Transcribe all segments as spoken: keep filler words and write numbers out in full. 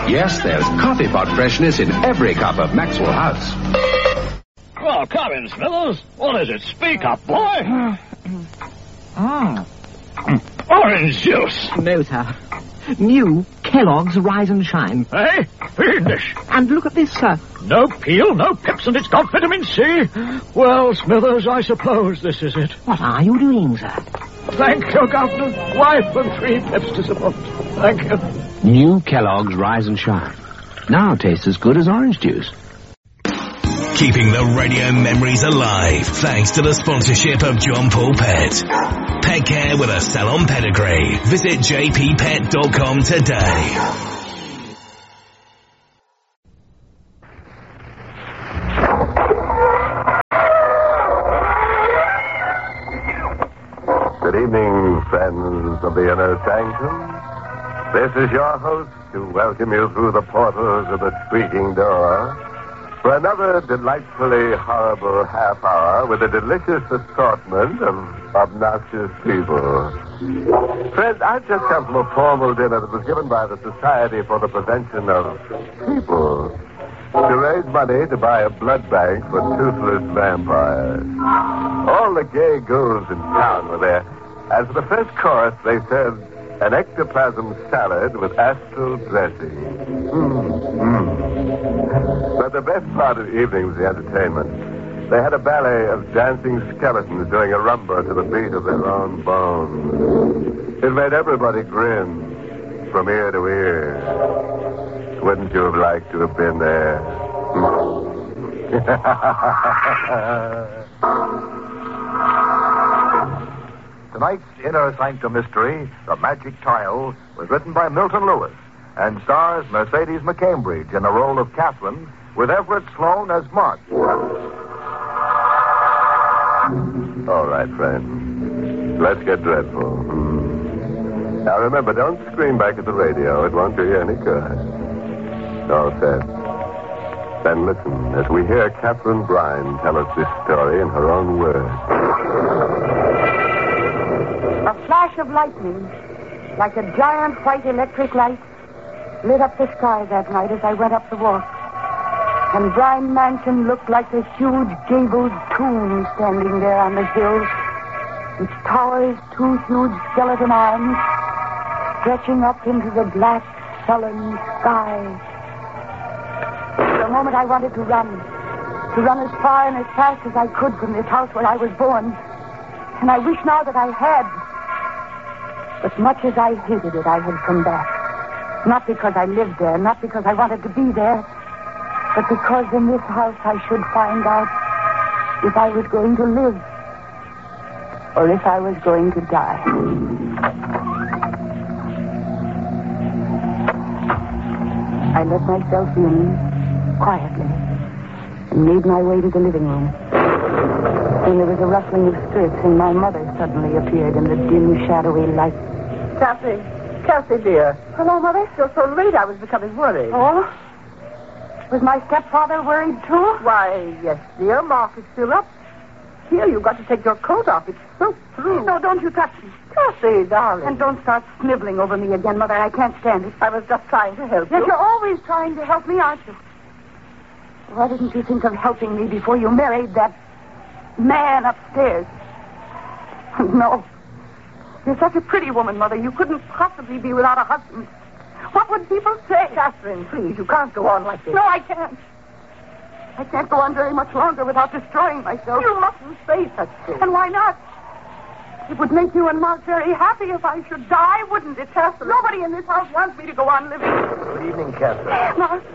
Yes, there's coffee pot freshness in every cup of Maxwell House. Well, come in, Smithers. What is it? Speak up, boy. Mm. Orange juice. No, sir. New Kellogg's Rise and Shine. Hey, fiendish. And look at this, sir. No peel, no pips, and it's got vitamin C. Well, Smithers, I suppose this is it. What are you doing, sir? Thank you, Governor. Wife and three pips to support. Thank you. New Kellogg's Rise and Shine. Now tastes as good as orange juice. Keeping the radio memories alive thanks to the sponsorship of John Paul Pet. Pet care with a salon pedigree. Visit j p pet dot com today. Good evening, friends of the inner sanctum. This is your host to welcome you through the portals of the squeaking door for another delightfully horrible half hour with a delicious assortment of obnoxious people. Friends, I've just come from a formal dinner that was given by the Society for the Prevention of People to raise money to buy a blood bank for toothless vampires. All the gay ghouls in town were there. As for the first course, they served an ectoplasm salad with astral dressing. Mm, mm. But the best part of the evening was the entertainment. They had a ballet of dancing skeletons doing a rumba to the beat of their own bones. It made everybody grin from ear to ear. Wouldn't you have liked to have been there? Tonight's Inner Sanctum Mystery, The Magic Tile, was written by Milton Lewis and stars Mercedes McCambridge in the role of Catherine with Everett Sloane as Mark. All right, friends. Let's get dreadful. Hmm. Now, remember, don't scream back at the radio. It won't do you any good. All set. Then listen as we hear Catherine Brine tell us this story in her own words. A flash of lightning, like a giant white electric light, lit up the sky that night as I went up the walk. And Brine Mansion looked like a huge gabled tomb standing there on the hill, its towers, two huge skeleton arms, stretching up into the black, sullen sky. For a moment I wanted to run, to run as far and as fast as I could from this house where I was born. And I wish now that I had. But much as I hated it, I had come back. Not because I lived there, not because I wanted to be there, but because in this house I should find out if I was going to live or if I was going to die. I let myself in quietly and made my way to the living room. Then there was a rustling of skirts, and my mother suddenly appeared in the dim, shadowy light. Cassie, Cassie, dear. Hello, Mother. You're so late, I was becoming worried. Oh? Was my stepfather worried, too? Why, yes, dear. Mark is still up. Here, you've got to take your coat off. It's so through. No, don't you touch me. Cassie, darling. And don't start sniveling over me again, Mother. I can't stand it. I was just trying to help Yes, you. you're always trying to help me, aren't you? Why didn't you think of helping me before you married that man upstairs? No. You're such a pretty woman, Mother. You couldn't possibly be without a husband. What would people say? Catherine, please, you can't go on like this. No, I can't. I can't go on very much longer without destroying myself. You mustn't say such things. And why not? It would make you and Mark very happy if I should die, wouldn't it, Catherine? Nobody in this house wants me to go on living. Good evening, Catherine. Mark,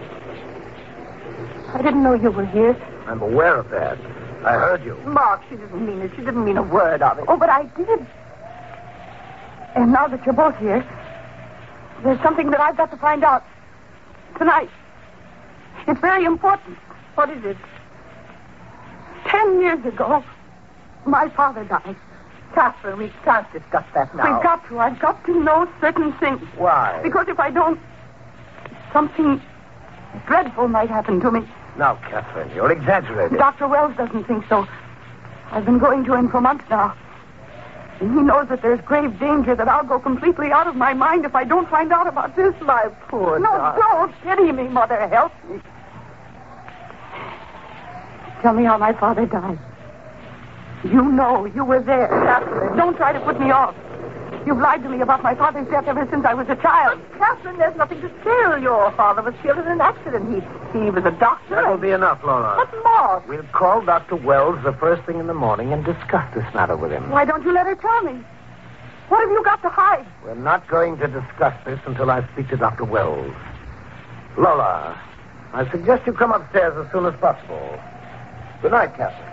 I didn't know you were here. I'm aware of that. I heard you. Mark, she didn't mean it. She didn't mean a word of it. Oh, but I did. And now that you're both here, there's something that I've got to find out. Tonight. It's very important. What is it? Ten years ago, my father died. Catherine, we can't discuss that now. We've got to. I've got to know certain things. Why? Because if I don't, something dreadful might happen to me. Now, Catherine, you're exaggerating. Doctor Wells doesn't think so. I've been going to him for months now. And he knows that there's grave danger that I'll go completely out of my mind if I don't find out about this. My poor No, darling. don't pity me, Mother. Help me. Tell me how my father died. You know. You were there. Catherine. Don't try to put me off. You've lied to me about my father's death ever since I was a child. But, Catherine, there's nothing to tell. Your father was killed in an accident. He he was a doctor. That will be enough, Lola. But, Moss. We'll call Doctor Wells the first thing in the morning and discuss this matter with him. Why don't you let her tell me? What have you got to hide? We're not going to discuss this until I speak to Doctor Wells. Lola, I suggest you come upstairs as soon as possible. Good night, Catherine.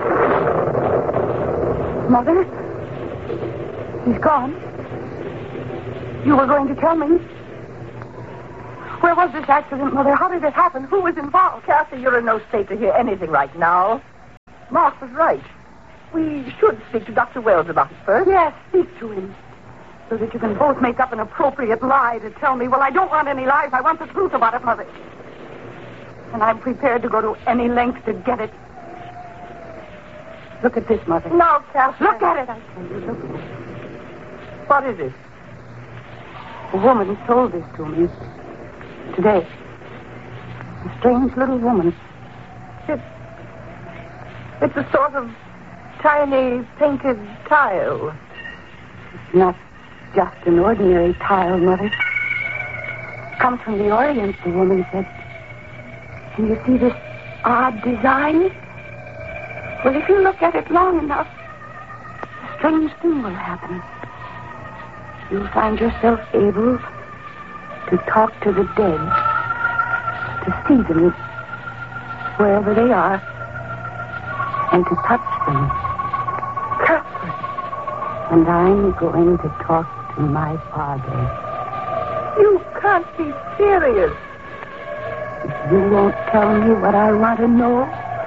Mother? He's gone. You were going to tell me. Where was this accident, Mother? How did it happen? Who was involved? Kathy, you're in no state to hear anything right now. Moss was right. We should speak to Doctor Wells about it first. Yes, speak to him. So that you can both make up an appropriate lie to tell me. Well, I don't want any lies. I want the truth about it, Mother. And I'm prepared to go to any length to get it. Look at this, Mother. Now, Catherine. Look at it, I tell you. Look at it. What is it? A woman told this to me today. A strange little woman. It's, it's a sort of tiny painted tile. It's not just an ordinary tile, Mother. Comes from the Orient, the woman said. And you see this odd design? Well, if you look at it long enough, a strange thing will happen. You'll find yourself able to talk to the dead, to see them wherever they are, and to touch them. Catherine. And I'm going to talk to my father. You can't be serious. If you won't tell me what I want to know,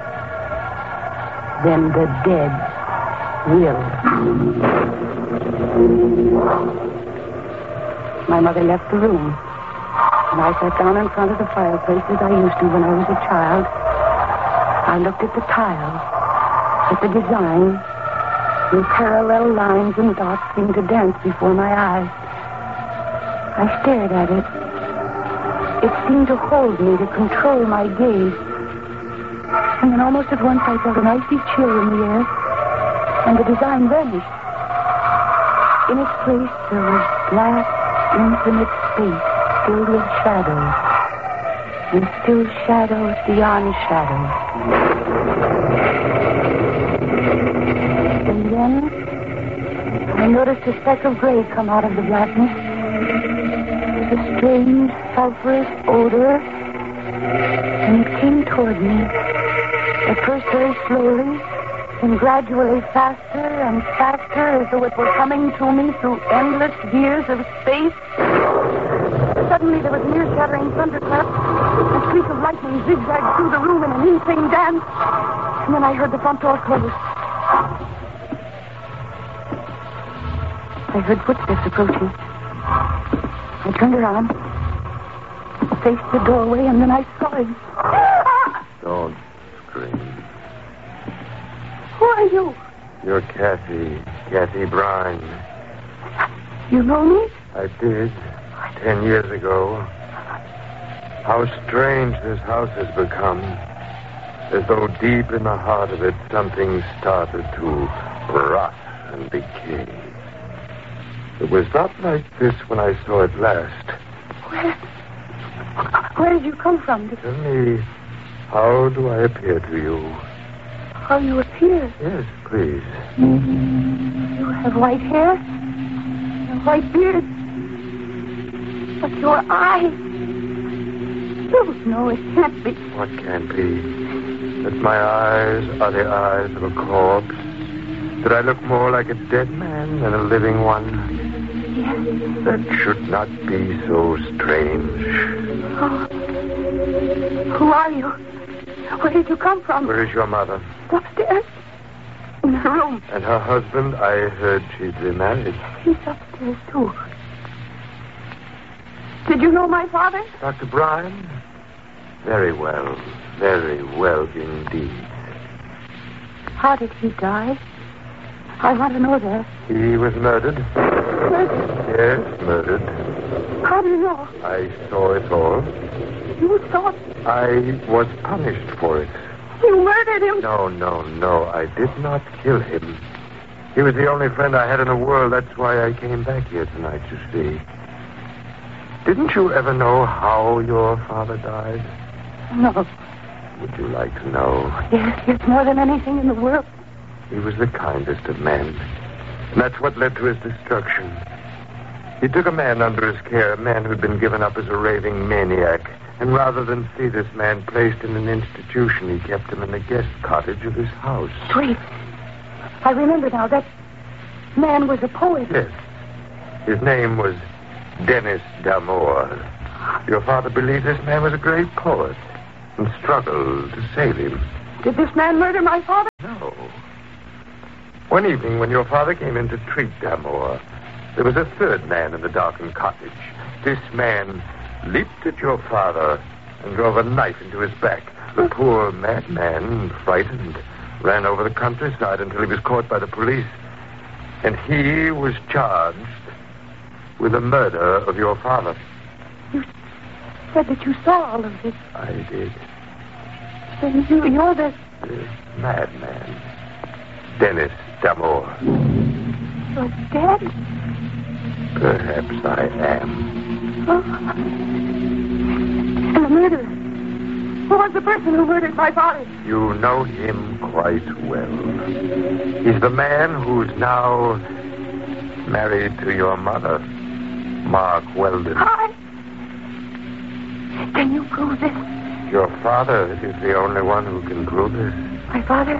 then the dead will. My mother left the room, and I sat down in front of the fireplace as I used to when I was a child. I looked at the tile, at the design, and parallel lines and dots seemed to dance before my eyes. I stared at it. It seemed to hold me, to control my gaze. And then almost at once I felt an icy chill in the air, and the design vanished. In its place, there was black, infinite space filled with shadows, and still shadows beyond shadows. And then I noticed a speck of gray come out of the blackness. A strange, sulphurous odor, and it came toward me. At first very slowly, and gradually faster and faster, as though it were coming to me through endless years of space. Suddenly there was an ear-shattering thunderclap. A streak of lightning zigzagged through the room in an insane dance. And then I heard the front door close. I heard footsteps approaching. I turned around, faced the doorway, and then I saw him. Don't scream. Who are you? You're Kathy. Kathy Brine. You know me? I did. Ten years ago. How strange this house has become. As though deep in the heart of it, something started to rot and decay. It was not like this when I saw it last. Where? Where did you come from? Tell me, how do I appear to you? How you appear? Yes, please. You have white hair, a white beard. But your eyes... Oh, no, it can't be. What can't be? That my eyes are the eyes of a corpse? That I look more like a dead man than a living one? Yes. That should not be so strange. Oh. Who are you? Where did you come from? Where is your mother? Upstairs. In her room. And her husband, I heard she'd remarried. He's upstairs, too. Did you know my father? Doctor Brine? Very well. Very well indeed. How did he die? I want to know that. He was murdered? Murdered? Yes, murdered. How do you know? I saw it all. You saw it? I was punished for it. You murdered him? No, no, no. I did not kill him. He was the only friend I had in the world. That's why I came back here tonight, you see. Didn't you ever know how your father died? No. Would you like to know? Yes, yes, more than anything in the world. He was the kindest of men. And that's what led to his destruction. He took a man under his care, a man who'd been given up as a raving maniac. And rather than see this man placed in an institution, he kept him in the guest cottage of his house. Wait. I remember now. That man was a poet. Yes. His name was Dennis D'Amour. Your father believed this man was a great poet and struggled to save him. Did this man murder my father? No. One evening, when your father came in to treat D'Amour, there was a third man in the darkened cottage. This man leaped at your father and drove a knife into his back. The poor madman, frightened, ran over the countryside until he was caught by the police. And he was charged with the murder of your father. You said that you saw all of this. I did. Then you, you're the... The madman. Dennis D'Amour. You're dead? Perhaps I am. Oh. And the murderer. Who was the person who murdered my father? You know him quite well. He's the man who's now married to your mother, Mark Weldon. I... Can you prove this? Your father is the only one who can prove this. My father?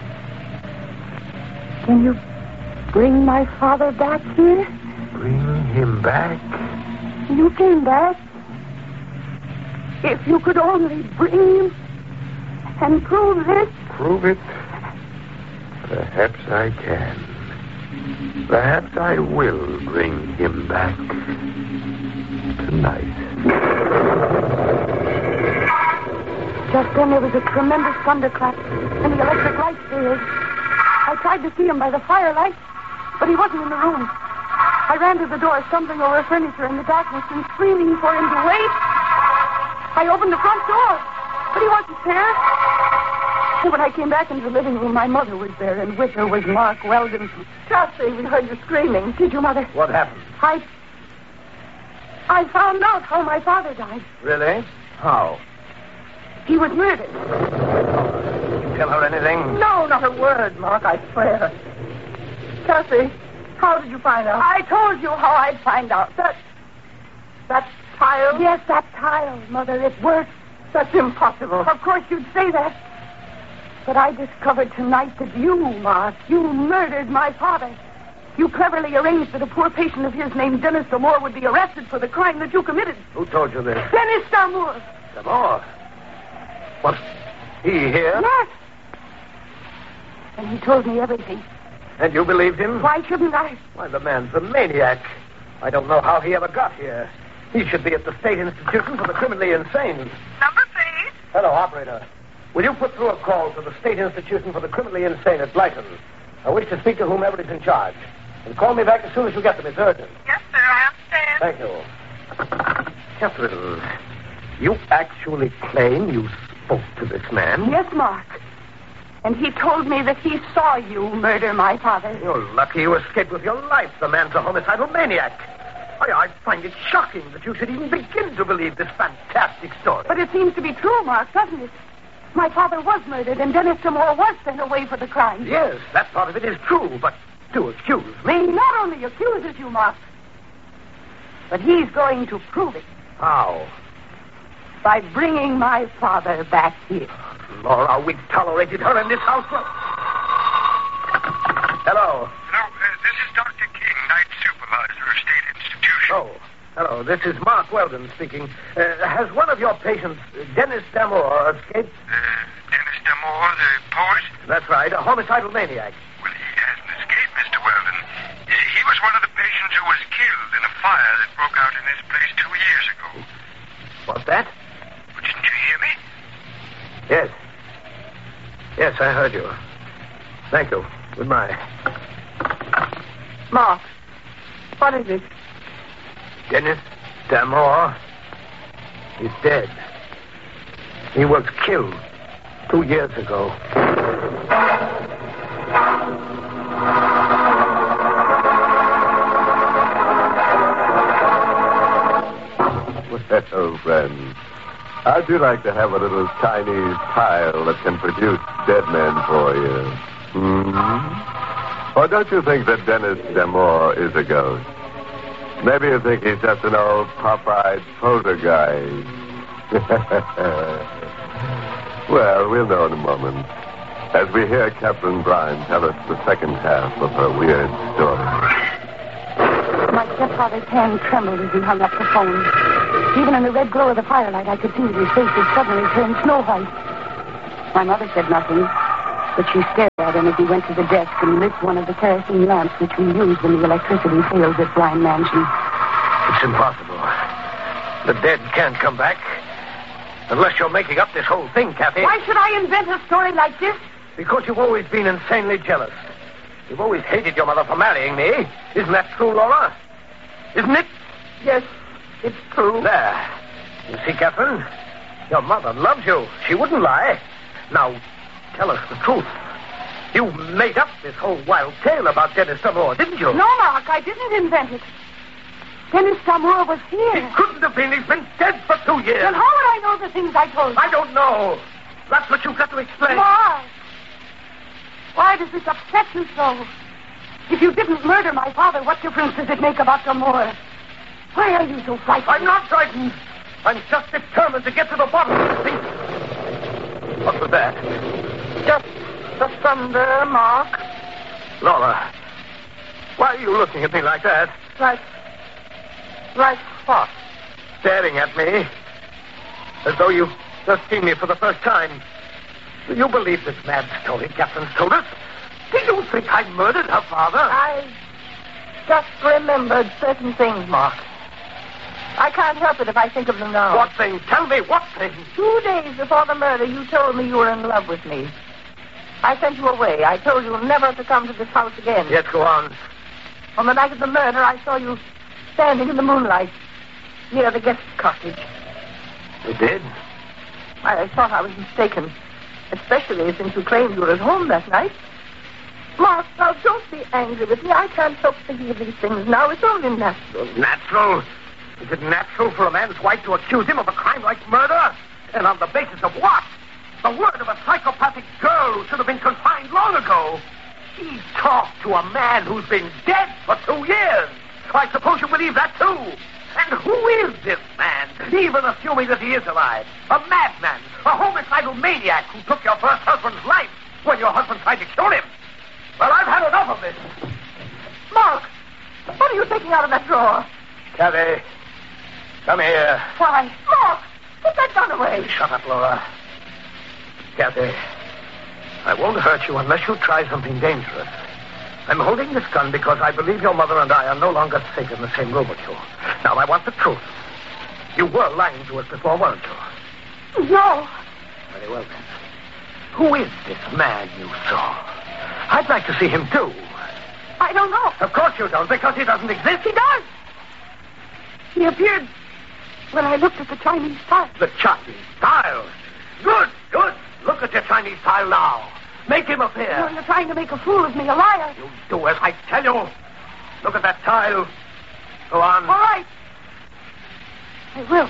Can you bring my father back here? Bring him back? You came back. If you could only bring him and prove this. Prove it? Perhaps I can. Perhaps I will bring him back tonight. Just then there was a tremendous thunderclap, and the electric light failed. I tried to see him by the firelight, but he wasn't in the room. I ran to the door, stumbling over furniture in the darkness and screaming for him to wait. I opened the front door, but he wasn't there. And when I came back into the living room, my mother was there, and with her was Mark Weldon. Chelsea, we heard you screaming. Did you, Mother? What happened? I... I found out how my father died. Really? How? He was murdered. Did you tell her anything? No, not a word, Mark, I swear. Chelsea, how did you find out? I told you how I'd find out. That... that tile? Yes, that tile, Mother. It works. That's impossible. Of course you'd say that. But I discovered tonight that you, Mark, you murdered my father. You cleverly arranged that a poor patient of his named Dennis D'Amour would be arrested for the crime that you committed. Who told you this? Dennis D'Amour. D'Amour? Was he here? Yes. And he told me everything. And you believed him? Why shouldn't I? Why, the man's a maniac. I don't know how he ever got here. He should be at the State Institution for the Criminally Insane. Number, please. Hello, operator. Will you put through a call to the State Institution for the Criminally Insane at Blyton? I wish to speak to whomever is in charge. And call me back as soon as you get them. It's urgent. Yes, sir, I understand. Thank you. Catherine, you actually claim you spoke to this man? Yes, Mark. And he told me that he saw you murder my father. You're lucky you escaped with your life. The man's a homicidal maniac. I, I find it shocking that you should even begin to believe this fantastic story. But it seems to be true, Mark, doesn't it? My father was murdered, and Dennis D'Amour was sent away for the crime. Yes, that part of it is true, but to accuse me... He not only accuses you, Mark, but he's going to prove it. How? By bringing my father back here. Laura, we've tolerated her in this house for... Hello. Hello, uh, this is Doctor King, night supervisor of State Institution. Oh, hello. This is Mark Weldon speaking. Uh, has one of your patients, Dennis D'Amour, escaped? Uh, Dennis D'Amour, the poet? That's right, a homicidal maniac. Well, he hasn't escaped, Mister Weldon. Uh, he was one of the patients who was killed in a fire that broke out in this place two years ago. What's that? Well, didn't you hear me? Yes. Yes, I heard you. Thank you. Goodbye. Mark, what is it? Dennis Damore. He's dead. He was killed two years ago. Well, friends, how'd you like to have a little Chinese tile that can produce dead men for you? Hmm? Or don't you think that Dennis Damore is a ghost? Maybe you think he's just an old pop-eyed poltergeist. Well, we'll know in a moment, as we hear Catherine Bryan tell us the second half of her weird story. My stepfather's hand trembled as he hung up the phone. Even in the red glow of the firelight, I could see that his face had suddenly turned snow white. My mother said nothing, but she stared at him as he went to the desk and lit one of the kerosene lamps which we use when the electricity fails at Bryan Mansion. It's impossible. The dead can't come back. Unless you're making up this whole thing, Kathy. Why should I invent a story like this? Because you've always been insanely jealous. You've always hated your mother for marrying me. Isn't that true, Laura? Isn't it? Yes, it's true. There. You see, Catherine? Your mother loves you. She wouldn't lie. Now, tell us the truth. You made up this whole wild tale about Dennis Damore, didn't you? No, Mark, I didn't invent it. Dennis Damore was here. He couldn't have been. He's been dead for two years. Then how would I know the things I told you? I don't know. That's what you've got to explain. Mark, why does this upset you so? If you didn't murder my father, what difference does it make about Damore? Why are you so frightened? I'm not frightened. I'm just determined to get to the bottom of this thing. What was that? Just the thunder, Mark. Laura, why are you looking at me like that? Like... Like what? Staring at me. As though you've just seen me for the first time. Do you believe this mad story Catherine's told us? Do you think I murdered her father? I just remembered certain things, Mark. I can't help it if I think of them now. What things? Tell me what things? Two days before the murder, you told me you were in love with me. I sent you away. I told you never to come to this house again. Yes, go on. On the night of the murder, I saw you standing in the moonlight near the guest cottage. You did? I, I thought I was mistaken, especially since you claimed you were at home that night. Mark, now don't be angry with me. I can't help thinking of these things now. It's only natural. Natural? Is it natural for a man's wife to accuse him of a crime like murder? And on the basis of what? The word of a psychopathic girl who should have been confined long ago. He talked to a man who's been dead for two years. I suppose you believe that, too. And who is this man, even assuming that he is alive? A madman, a homicidal maniac who took your first husband's life when your husband tried to kill him. Well, I've had enough of this. Mark, what are you taking out of that drawer? Kathy, come here. Why, Mark, put that gun away. Shut up, Laura. Kathy, I won't hurt you unless you try something dangerous. I'm holding this gun because I believe your mother and I are no longer safe in the same room with you. Now, I want the truth. You were lying to us before, weren't you? No. Very well, then. Who is this man you saw? I'd like to see him, too. I don't know. Of course you don't, because he doesn't exist. He does. He appeared when I looked at the Chinese tile. The Chinese tile? Good, good. Look at your Chinese tile now. Make him appear. Well, you're trying to make a fool of me, a liar. You do as I tell you. Look at that tile. Go on. All right. I will.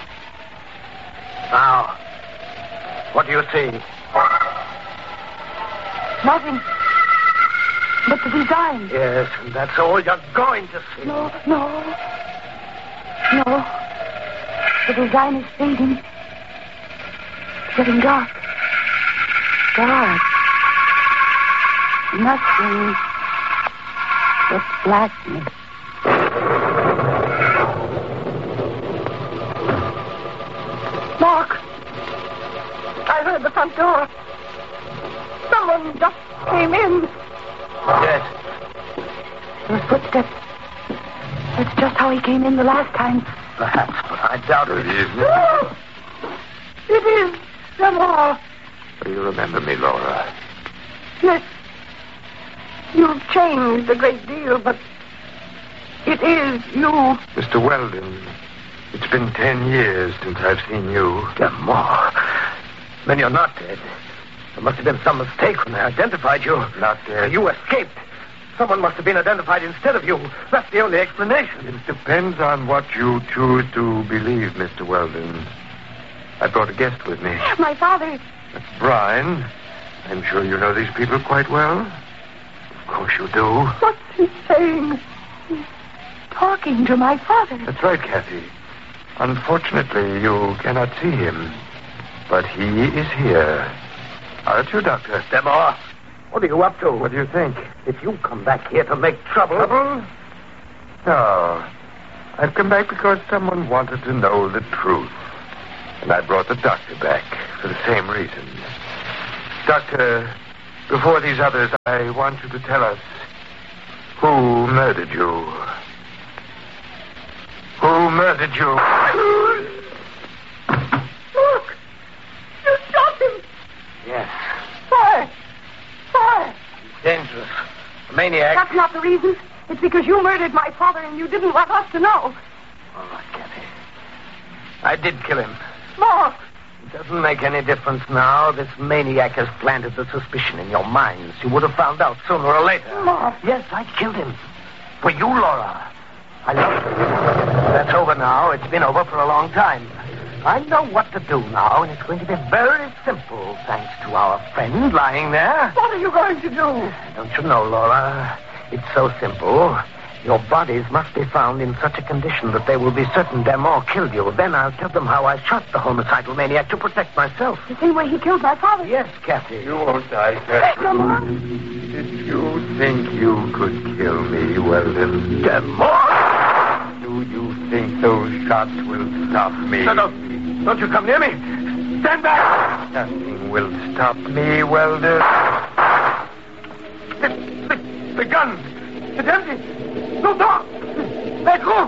Now, what do you see? Nothing. But the design. Yes, and that's all you're going to see. No, no. No. The design is fading. It's getting dark. Dark. Nothing but blackness. Mark, I heard the front door. Someone just came in. Yes. Those footsteps. That's just how he came in the last time. Perhaps, but I doubt it. Good evening. Oh, it is Damore. Do you remember me, Laura? Yes. You've changed a great deal, but It is you. Mister Weldon, it's been ten years since I've seen you. Demore. Then you're not dead. There must have been some mistake when they identified you. Not dead. You escaped. Someone must have been identified instead of you. That's the only explanation. It depends on what you choose to believe, Mister Weldon. I brought a guest with me. My father. That's Brian. I'm sure you know these people quite well. Of course you do. What's he saying? He's talking to my father. That's right, Kathy. Unfortunately, you cannot see him. But he is here. Aren't you, Doctor? Demore, what are you up to? What do you think? If you come back here to make trouble... Trouble? No. I've come back because someone wanted to know the truth. And I brought the doctor back for the same reason. Doctor, before these others, I want you to tell us who murdered you. Who murdered you? Look! You shot him! Yes. Why? Why? He's dangerous. A maniac. That's not the reason. It's because you murdered my father and you didn't want us to know. All right, Kathy. I did kill him. Mark! It doesn't make any difference now. This maniac has planted the suspicion in your minds. You would have found out sooner or later. Mark! Yes, I killed him. For you, Laura. I love you. That's over now. It's been over for a long time. I know what to do now, and it's going to be very simple, thanks to our friend lying there. What are you going to do? Don't you know, Laura? It's so simple. Your bodies must be found in such a condition that they will be certain Demore killed you. Then I'll tell them how I shot the homicidal maniac to protect myself. The same way he killed my father? Yes, Kathy. You won't die, Kathy. Demore? Did you think you could kill me, Weldon? Demore! Do you think those shots will stop me? No, no. Don't you come near me. Stand back. Nothing will stop me, Weldon. The, the, the gun. It's empty. No talk. Let go.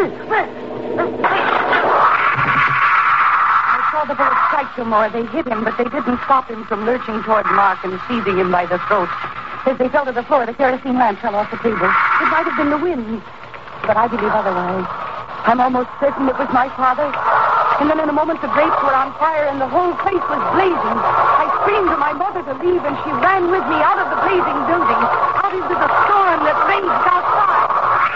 I saw the bullet strike Demore. They hit him, but they didn't stop him from lurching toward Mark and seizing him by the throat. As they fell to the floor, the kerosene lamp fell off the table. It might have been the wind, but I believe otherwise. I'm almost certain it was my father. And then in a moment, the drapes were on fire and the whole place was blazing. I screamed to my mother to leave, and she ran with me out of the blazing building, out into the storm that raged outside.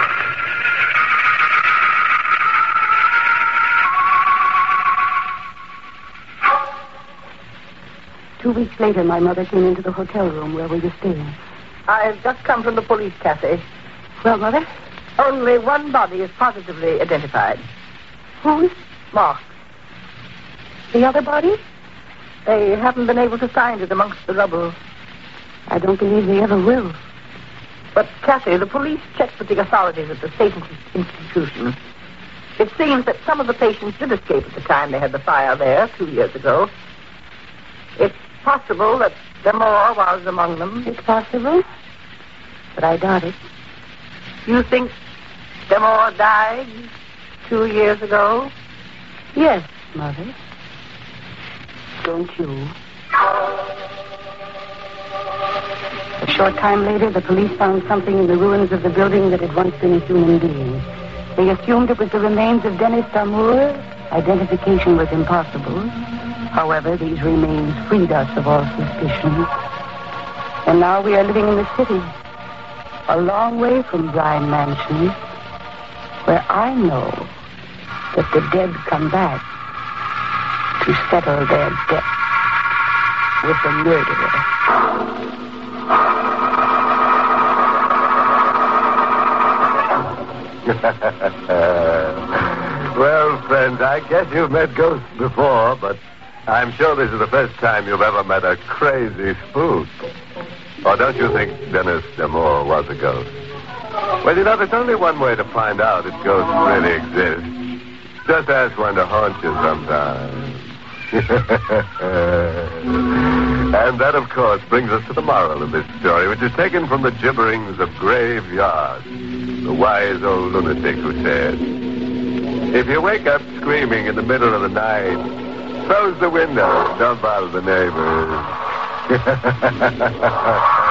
Two weeks later, my mother came into the hotel room where we were staying. I've just come from the police, Kathy. Well, Mother? Only one body is positively identified. Whose? Mark. The other body? They haven't been able to find it amongst the rubble. I don't believe they ever will. But, Kathy, the police checked with the authorities at the state institution. It seems that some of the patients did escape at the time they had the fire there two years ago. It's possible that Demore was among them. It's possible, but I doubt it. You think Demore died two years ago? Yes, Mother. Don't you? A short time later, the police found something in the ruins of the building that had once been a human being. They assumed it was the remains of Dennis Damour. Identification was impossible. However, these remains freed us of all suspicion. And now we are living in the city, a long way from Bryan Mansion, where I know that the dead come back to settle their debt with a murderer. Well, friends, I guess you've met ghosts before, but I'm sure this is the first time you've ever met a crazy spook. Or don't you think Dennis Demore was a ghost? Well, you know, there's only one way to find out if ghosts really exist. Just ask one to haunt you sometime. And that, of course, brings us to the moral of this story, which is taken from the gibberings of Graveyard, the wise old lunatic who said, if you wake up screaming in the middle of the night, close the window, don't bother the neighbors.